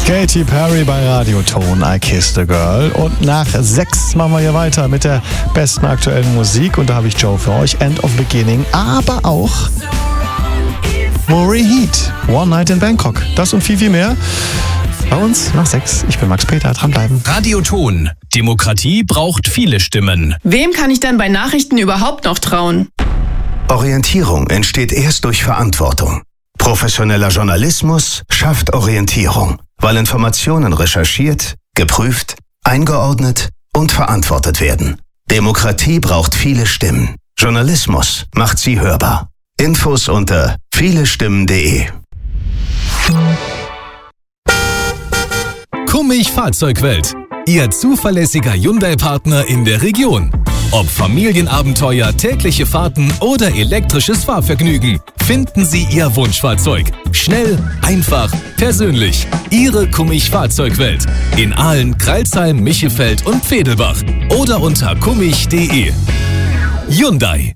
Katy Perry bei Radioton, I Kissed a Girl. Und nach 6 machen wir hier weiter mit der besten aktuellen Musik. Und da habe ich Joe für euch, End of Beginning, aber auch Marie Heat, One Night in Bangkok. Das und viel, viel mehr bei uns nach 6. Ich bin Max Peter, dranbleiben. Radioton, Demokratie braucht viele Stimmen. Wem kann ich dann bei Nachrichten überhaupt noch trauen? Orientierung entsteht erst durch Verantwortung. Professioneller Journalismus schafft Orientierung, weil Informationen recherchiert, geprüft, eingeordnet und verantwortet werden. Demokratie braucht viele Stimmen. Journalismus macht sie hörbar. Infos unter vielestimmen.de. Kummig Fahrzeugwelt, Ihr zuverlässiger Hyundai-Partner in der Region. Ob Familienabenteuer, tägliche Fahrten oder elektrisches Fahrvergnügen, finden Sie Ihr Wunschfahrzeug. Schnell, einfach, persönlich. Ihre Kummig Fahrzeugwelt. In Aalen, Crailsheim, Michelfeld und Pfedelbach. Oder unter kummig.de. Hyundai.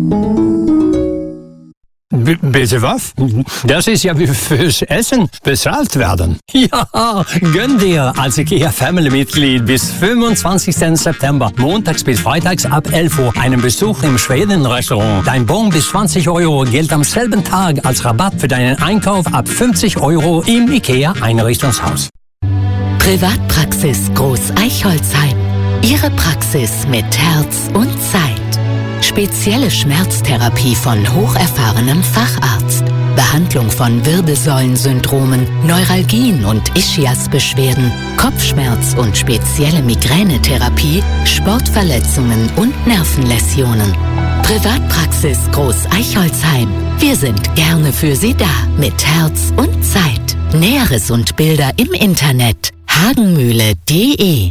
Bitte was? Das ist ja wie fürs Essen bezahlt werden. Ja, gönn dir als IKEA Family-Mitglied bis 25. September, montags bis freitags ab 11 Uhr, einen Besuch im Schweden-Restaurant. Dein Bon bis 20 € gilt am selben Tag als Rabatt für deinen Einkauf ab 50 € im IKEA-Einrichtungshaus. Privatpraxis Groß Eichholzheim. Ihre Praxis mit Herz und Zeit. Spezielle Schmerztherapie von hocherfahrenem Facharzt. Behandlung von Wirbelsäulensyndromen, Neuralgien und Ischiasbeschwerden, Kopfschmerz und spezielle Migränetherapie, Sportverletzungen und Nervenläsionen. Privatpraxis Groß Eichholzheim. Wir sind gerne für Sie da mit Herz und Zeit. Näheres und Bilder im Internet hagenmühle.de.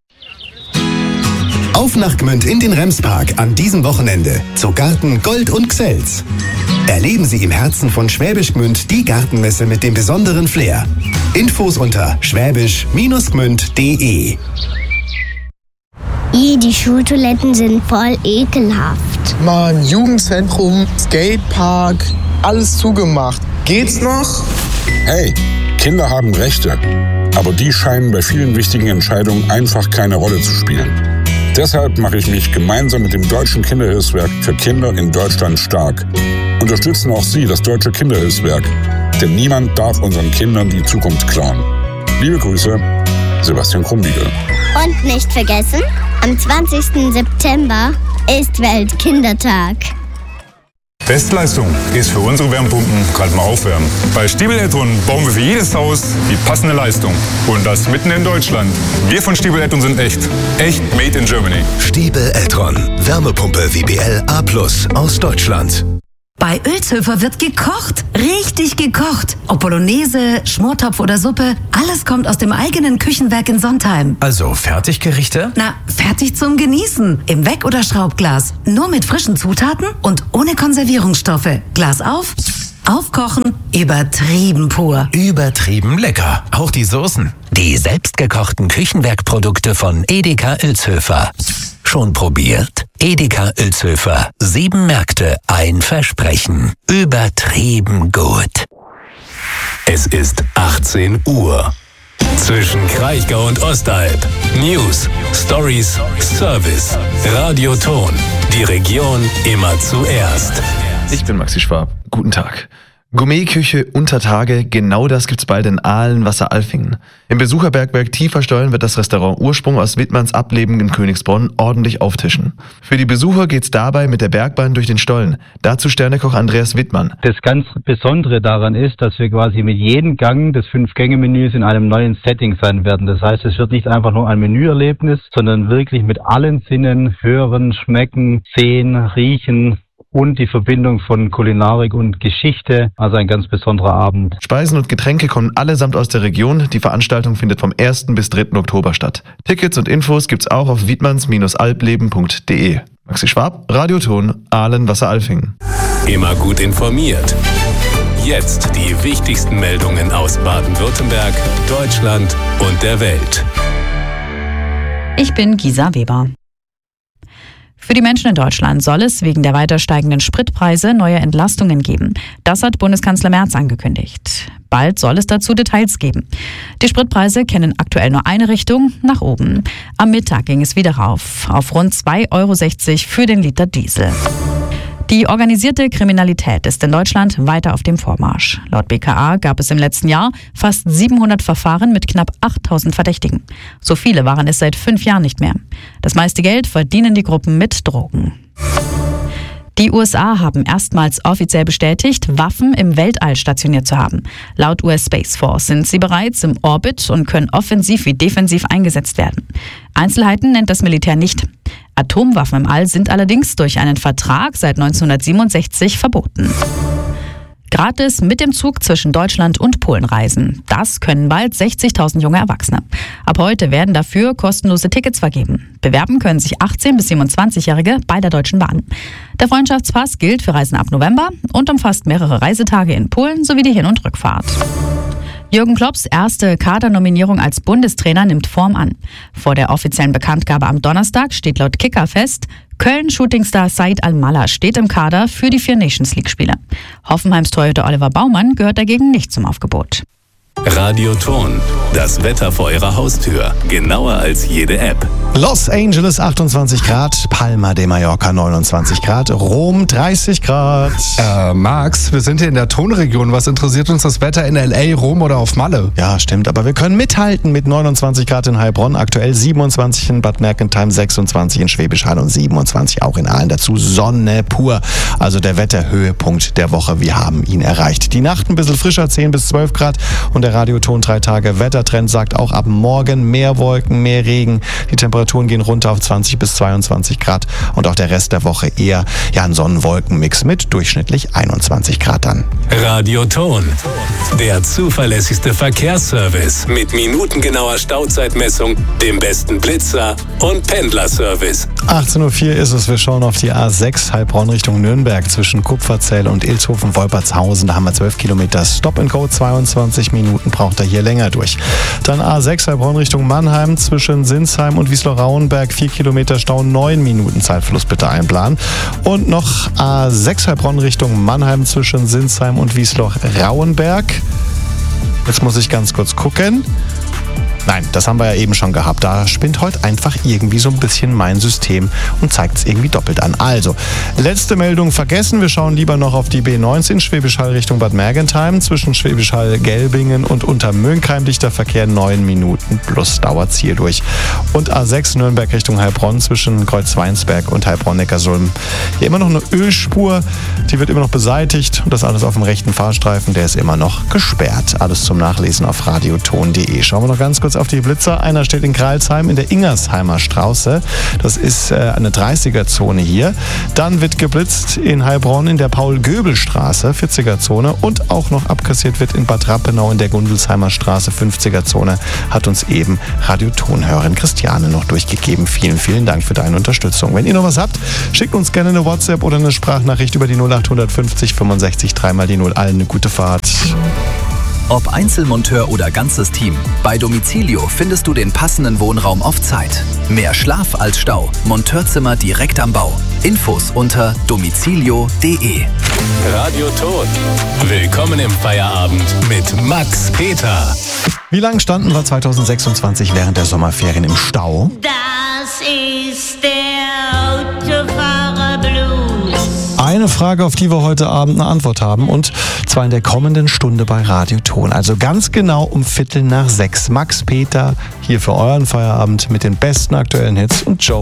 Auf nach Gmünd in den Remspark an diesem Wochenende zu Garten Gold und Xels. Erleben Sie im Herzen von Schwäbisch Gmünd die Gartenmesse mit dem besonderen Flair. Infos unter schwäbisch-gmünd.de. Die Schultoiletten sind voll ekelhaft. Mann, Jugendzentrum, Skatepark, alles zugemacht. Geht's noch? Hey, Kinder haben Rechte, aber die scheinen bei vielen wichtigen Entscheidungen einfach keine Rolle zu spielen. Deshalb mache ich mich gemeinsam mit dem Deutschen Kinderhilfswerk für Kinder in Deutschland stark. Unterstützen auch Sie das Deutsche Kinderhilfswerk, denn niemand darf unseren Kindern die Zukunft klauen. Liebe Grüße, Sebastian Krumbiegel. Und nicht vergessen, am 20. September ist Weltkindertag. Bestleistung ist für unsere Wärmepumpen gerade mal aufwärmen. Bei Stiebel Eltron bauen wir für jedes Haus die passende Leistung. Und das mitten in Deutschland. Wir von Stiebel Eltron sind echt. Echt made in Germany. Stiebel Eltron. Wärmepumpe WBL A+ aus Deutschland. Bei Ölzhöfer wird gekocht, richtig gekocht. Ob Bolognese, Schmortopf oder Suppe, alles kommt aus dem eigenen Küchenwerk in Sontheim. Also Fertiggerichte? Na, fertig zum Genießen. Im Weck- oder Schraubglas. Nur mit frischen Zutaten und ohne Konservierungsstoffe. Glas auf, aufkochen, übertrieben pur. Übertrieben lecker. Auch die Soßen. Die selbstgekochten Küchenwerkprodukte von Edeka Ölzhöfer. Schon probiert? Edeka Ölzhöfer. 7 Märkte, ein Versprechen. Übertrieben gut. Es ist 18 Uhr. Zwischen Kraichgau und Ostalb. News, Stories, Service. Radioton. Die Region immer zuerst. Ich bin Maxi Schwab. Guten Tag. Gourmetküche unter Tage, genau das gibt's bald in Aalen, Wasser-Alfingen. Im Besucherbergwerk Tieferstollen wird das Restaurant Ursprung aus Wittmanns Ableben in Königsbronn ordentlich auftischen. Für die Besucher geht's dabei mit der Bergbahn durch den Stollen. Dazu Sternekoch Andreas Wittmann. Das ganz Besondere daran ist, dass wir quasi mit jedem Gang des 5-Gänge-Menüs in einem neuen Setting sein werden. Das heißt, es wird nicht einfach nur ein Menüerlebnis, sondern wirklich mit allen Sinnen hören, schmecken, sehen, riechen. Und die Verbindung von Kulinarik und Geschichte, also ein ganz besonderer Abend. Speisen und Getränke kommen allesamt aus der Region. Die Veranstaltung findet vom 1. bis 3. Oktober statt. Tickets und Infos gibt's auch auf wittmanns-albleben.de. Maxi Schwab, Radioton, Aalen, Wasser-Alfingen. Immer gut informiert. Jetzt die wichtigsten Meldungen aus Baden-Württemberg, Deutschland und der Welt. Ich bin Gisa Weber. Für die Menschen in Deutschland soll es wegen der weiter steigenden Spritpreise neue Entlastungen geben. Das hat Bundeskanzler Merz angekündigt. Bald soll es dazu Details geben. Die Spritpreise kennen aktuell nur eine Richtung, nach oben. Am Mittag ging es wieder rauf, auf rund 2,60 € für den Liter Diesel. Die organisierte Kriminalität ist in Deutschland weiter auf dem Vormarsch. Laut BKA gab es im letzten Jahr fast 700 Verfahren mit knapp 8.000 Verdächtigen. So viele waren es seit 5 Jahren nicht mehr. Das meiste Geld verdienen die Gruppen mit Drogen. Die USA haben erstmals offiziell bestätigt, Waffen im Weltall stationiert zu haben. Laut US Space Force sind sie bereits im Orbit und können offensiv wie defensiv eingesetzt werden. Einzelheiten nennt das Militär nicht. Atomwaffen im All sind allerdings durch einen Vertrag seit 1967 verboten. Gratis mit dem Zug zwischen Deutschland und Polen reisen. Das können bald 60.000 junge Erwachsene. Ab heute werden dafür kostenlose Tickets vergeben. Bewerben können sich 18- bis 27-Jährige bei der Deutschen Bahn. Der Freundschaftspass gilt für Reisen ab November und umfasst mehrere Reisetage in Polen sowie die Hin- und Rückfahrt. Jürgen Klopps erste Kadernominierung als Bundestrainer nimmt Form an. Vor der offiziellen Bekanntgabe am Donnerstag steht laut Kicker fest, Köln-Shootingstar Said Al-Mallah steht im Kader für die 4 Nations-League-Spiele. Hoffenheims Torhüter Oliver Baumann gehört dagegen nicht zum Aufgebot. Radioton, das Wetter vor Ihrer Haustür, genauer als jede App. Los Angeles 28 Grad, Palma de Mallorca 29 Grad, Rom 30 Grad. Max, wir sind hier in der Tonregion. Was interessiert uns das Wetter in L.A., Rom oder auf Malle? Ja, stimmt, aber wir können mithalten mit 29 Grad in Heilbronn, aktuell 27 in Bad Mergentheim, 26 in Schwäbisch Hall und 27 auch in Aalen. Dazu Sonne pur, also der Wetterhöhepunkt der Woche. Wir haben ihn erreicht. Die Nacht ein bisschen frischer, 10 bis 12 Grad und der Radioton 3 Tage Wettertrend sagt auch ab morgen mehr Wolken, mehr Regen. Die Temperaturen gehen runter auf 20 bis 22 Grad und auch der Rest der Woche eher ein Sonnen-Wolken-Mix mit durchschnittlich 21 Grad dann. Radioton, der zuverlässigste Verkehrsservice mit minutengenauer Stauzeitmessung, dem besten Blitzer und Pendlerservice. 18:04 Uhr ist es, wir schauen auf die A6 Heilbronn Richtung Nürnberg zwischen Kupferzell und Ilshofen-Wolpertshausen. Da haben wir 12 Kilometer Stop and Go, 22 Minuten braucht er hier länger durch. Dann A6 Heilbronn Richtung Mannheim zwischen Sinsheim und Wiesloch-Rauenberg, 4 Kilometer Stau, 9 Minuten Zeitfluss bitte einplanen. Und noch A6 Heilbronn Richtung Mannheim zwischen Sinsheim und Wiesloch-Rauenberg. Jetzt muss ich ganz kurz gucken. Nein, das haben wir ja eben schon gehabt. Da spinnt heute einfach irgendwie so ein bisschen mein System und zeigt es irgendwie doppelt an. Also, letzte Meldung vergessen. Wir schauen lieber noch auf die B19 Schwäbisch Hall Richtung Bad Mergentheim. Zwischen Schwäbisch Hall, Gelbingen und Untermöhnkheim dichter Verkehr 9 Minuten plus dauert hier durch. Und A6 Nürnberg Richtung Heilbronn zwischen Kreuzweinsberg und Heilbronn-Neckarsulm. Hier immer noch eine Ölspur. Die wird immer noch beseitigt. Und das alles auf dem rechten Fahrstreifen. Der ist immer noch gesperrt. Alles zum Nachlesen auf radioton.de. Schauen wir noch ganz kurz auf die Blitzer. Einer steht in Kreilsheim in der Ingersheimer Straße. Das ist eine 30er-Zone hier. Dann wird geblitzt in Heilbronn in der Paul-Göbel-Straße, 40er-Zone. Und auch noch abkassiert wird in Bad Rappenau in der Gundelsheimer Straße, 50er-Zone. Hat uns eben Radiotonhörerin Christiane noch durchgegeben. Vielen, vielen Dank für deine Unterstützung. Wenn ihr noch was habt, schickt uns gerne eine WhatsApp oder eine Sprachnachricht über die 0850 65 3 mal die 0. Allen eine gute Fahrt. Ob Einzelmonteur oder ganzes Team, bei Domicilio findest du den passenden Wohnraum auf Zeit. Mehr Schlaf als Stau, Monteurzimmer direkt am Bau. Infos unter domicilio.de. Radioton. Willkommen im Feierabend mit Max Peter. Wie lange standen wir 2026 während der Sommerferien im Stau? Das ist der Autofahrer-Blues. Eine Frage, auf die wir heute Abend eine Antwort haben, und zwar in der kommenden Stunde bei Radioton. Also ganz genau um 5:45. Max Peter hier für euren Feierabend mit den besten aktuellen Hits und Joe